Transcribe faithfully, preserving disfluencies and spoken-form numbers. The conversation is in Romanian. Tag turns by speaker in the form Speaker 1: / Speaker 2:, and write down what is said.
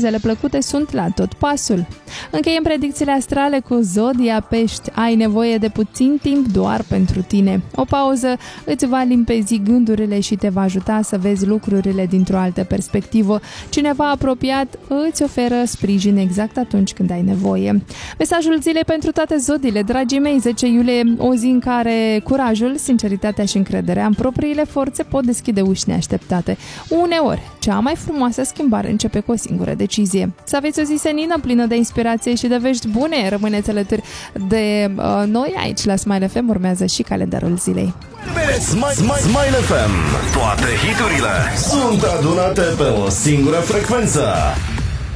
Speaker 1: surprizele plăcute sunt la tot pasul. Încheiem predicțiile astrale cu Zodia Pești. Ai nevoie de puțin timp doar pentru tine. O pauză îți va limpezi gândurile și te va ajuta să vezi lucrurile dintr-o altă perspectivă. Cineva apropiat îți oferă sprijin exact atunci când ai nevoie. Mesajul zilei pentru toate zodiile, dragii mei, zece iulie, o zi în care curajul, sinceritatea și încrederea în propriile forțe pot deschide uși neașteptate. Uneori, cea mai frumoasă schimbare începe cu o singură decizie. Să aveți o zi senină, plină de inspirație și de vești bune. Rămâneți alături de uh, noi aici la Smile F M. Urmează și calendarul zilei.
Speaker 2: Smile, Smile F M. Toate hiturile sunt adunate pe o singură frecvență.